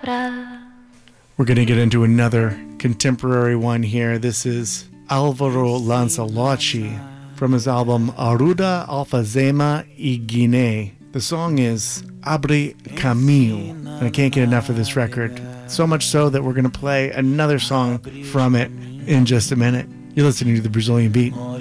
We're going to get into another contemporary one here. This is Alvaro Lancelotchi from his album Aruda Alfazema y Guinea. The song is Abre Camino, and I can't get enough of this record. So much so that we're going to play another song from it in just a minute. You're listening to The Brazilian Beat.